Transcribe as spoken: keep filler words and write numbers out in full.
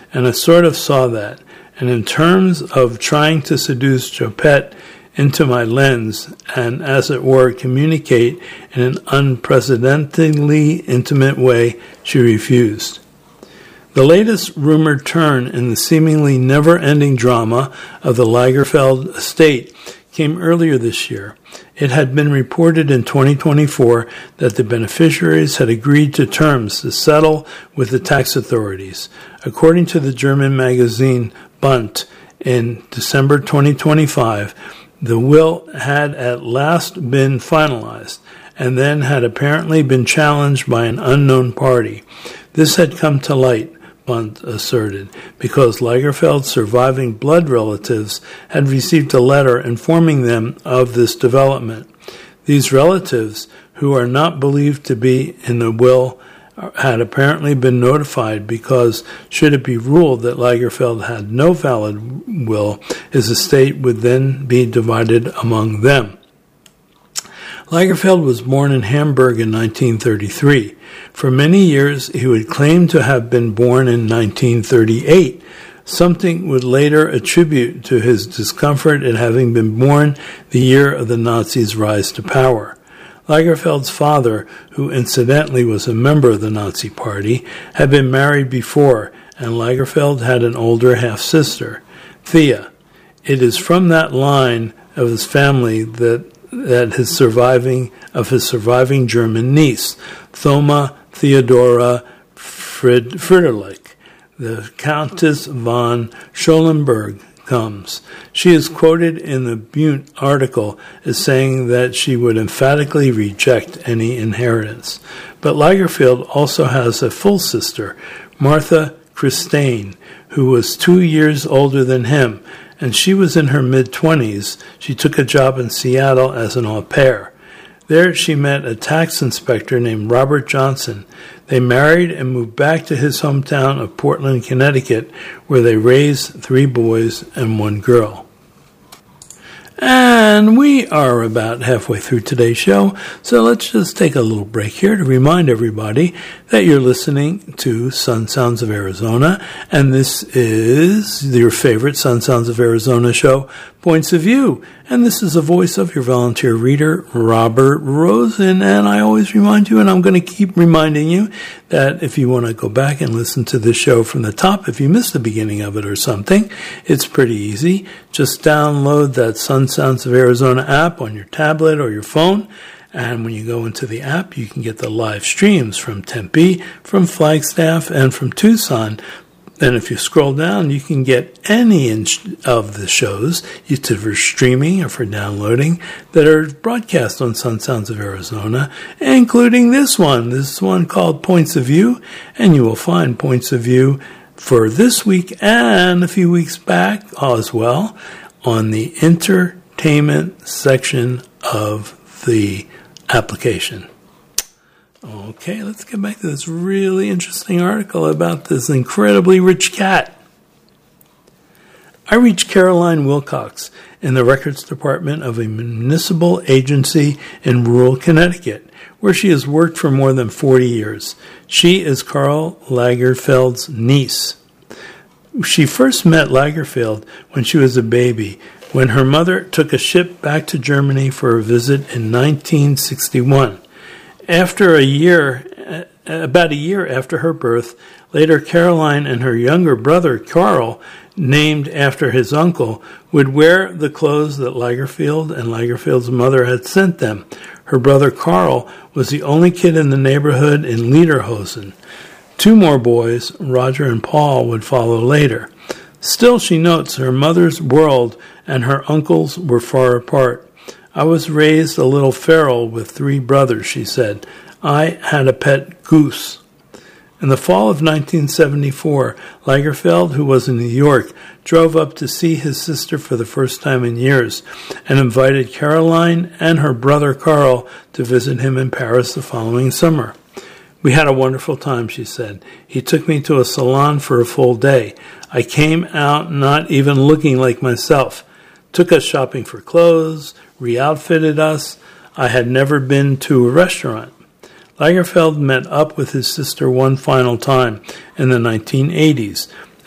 and I sort of saw that. And in terms of trying to seduce Choupette into my lens and, as it were, communicate in an unprecedentedly intimate way, she refused. The latest rumored turn in the seemingly never-ending drama of the Lagerfeld estate came earlier this year. It had been reported in twenty twenty-four that the beneficiaries had agreed to terms to settle with the tax authorities. According to the German magazine Bund, in December twenty twenty-five, the will had at last been finalized, and then had apparently been challenged by an unknown party. This had come to light, Bund asserted, because Lagerfeld's surviving blood relatives had received a letter informing them of this development. These relatives, who are not believed to be in the will, had apparently been notified because, should it be ruled that Lagerfeld had no valid will, his estate would then be divided among them. Lagerfeld was born in Hamburg in nineteen thirty-three. For many years, he would claim to have been born in nineteen thirty-eight, something would later attribute to his discomfort at having been born the year of the Nazis' rise to power. Lagerfeld's father, who incidentally was a member of the Nazi Party, had been married before, and Lagerfeld had an older half-sister, Thea. It is from that line of his family that that his surviving of his surviving German niece, Thoma Theodora Fried, Friederlich, the Countess von Schollenberg, comes. She is quoted in the Bund article as saying that she would emphatically reject any inheritance. But Lagerfeld also has a full sister, Martha Christine, who was two years older than him, and she was in her mid-twenties. She took a job in Seattle as an au pair. There she met a tax inspector named Robert Johnson. They married and moved back to his hometown of Portland, Connecticut, where they raised three boys and one girl. And we are about halfway through today's show, so let's just take a little break here to remind everybody that you're listening to Sun Sounds of Arizona, and this is your favorite Sun Sounds of Arizona show, Points of View. And this is the voice of your volunteer reader, Robert Rosen. And I always remind you, and I'm going to keep reminding you, that if you want to go back and listen to the show from the top, if you missed the beginning of it or something, it's pretty easy. Just download that Sun Sounds of Arizona app on your tablet or your phone. And when you go into the app, you can get the live streams from Tempe, from Flagstaff, and from Tucson. Then if you scroll down, you can get any of the shows, either for streaming or for downloading, that are broadcast on Sun Sounds of Arizona, including this one, this one called Points of View, and you will find Points of View for this week and a few weeks back as well on the entertainment section of the application. Okay, let's get back to this really interesting article about this incredibly rich cat. I reached Caroline Wilcox in the records department of a municipal agency in rural Connecticut, where she has worked for more than forty years. She is Karl Lagerfeld's niece. She first met Lagerfeld when she was a baby, when her mother took a ship back to Germany for a visit in nineteen sixty-one. After a year, about a year after her birth, later Caroline and her younger brother, Karl, named after his uncle, would wear the clothes that Lagerfeld and Lagerfeld's mother had sent them. Her brother Karl was the only kid in the neighborhood in Lederhosen. Two more boys, Roger and Paul, would follow later. Still, she notes, her mother's world and her uncle's were far apart. I was raised a little feral with three brothers, she said. I had a pet goose. In the fall of nineteen seventy-four, Lagerfeld, who was in New York, drove up to see his sister for the first time in years and invited Caroline and her brother Karl to visit him in Paris the following summer. We had a wonderful time, she said. He took me to a salon for a full day. I came out not even looking like myself. Took us shopping for clothes, re-outfitted us. I had never been to a restaurant. Lagerfeld met up with his sister one final time in the nineteen eighties.